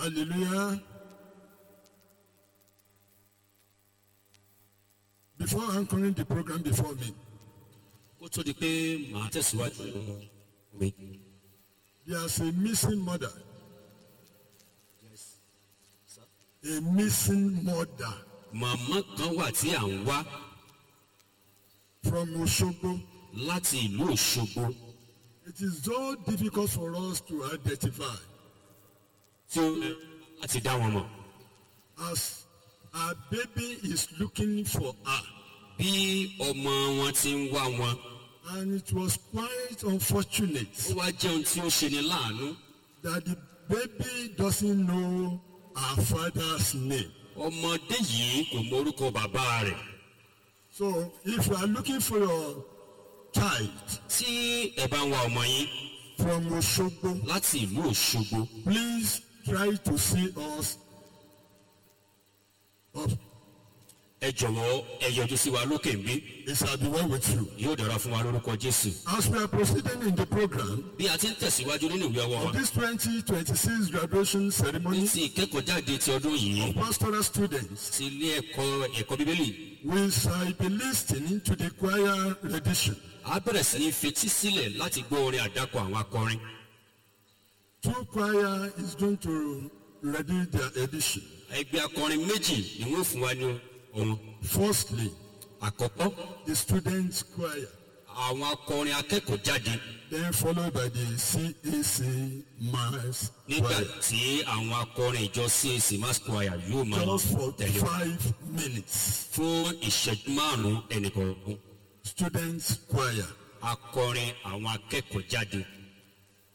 Hallelujah. Before anchoring the program before me, there's a missing mother. A missing mother. Mama kan wà tí à ń wá From Osogbo. láti ìlú Òṣogbo It is so difficult for us to identify. tí ó láti dá wọn mọ̀. As our baby is looking for her. Bí ọmọ wọn ti ń wá wọn, And it was quite unfortunate ó wá jẹ́ ohun tí ó ṣe ni láàánú. that the baby doesn't know her father's name. Ọmọdé yìí kò mọ orúkọ bàbá rẹ̀. So if you are looking for your child Tí ẹ bá ń wá ọmọ yín from Osogbo, láti ìlú Òṣogbo, please try to see us. ẹ jọ̀wọ́ ẹ yọjú sí wa lókè ń bí. It shall be well with you. Yóò dára fún wa lórúkọ Jésù. As we are proceeding in the program, Bí a ti ń tẹ̀síwájú nínú ìwé ọwọ́ wa, this 2026 graduation ní ceremony ti ìkẹ́kọ̀ọ́jáde ti ọdún yìí of pastoral students, ti ilé ẹ̀kọ́ Bíbélì, we shall be listening to the choir rendition. a bẹ̀rẹ̀ sí ní fetí sílẹ̀ láti gbọ́ orin àdákọ àwọn akọrin. Two choir is going to ready their edition. Ẹgbẹ́ akọrin méjì ni wọ́n fún wa ní ohun. Firstly, Àkọ́kọ́, the students choir, àwọn akọrin akẹ́kọ̀ọ́jáde. then followed by the CAC mass Nígbà choir. tí àwọn akọrin ìjọ CAC Mass Choir yóò máa Just for tẹ̀lé wọn 5 minutes. fún ìṣẹ́jú márùn-ún ẹnìkọ̀ọ̀kan. Students choir. Akọrin àwọn akẹ́kọ̀ọ́jáde.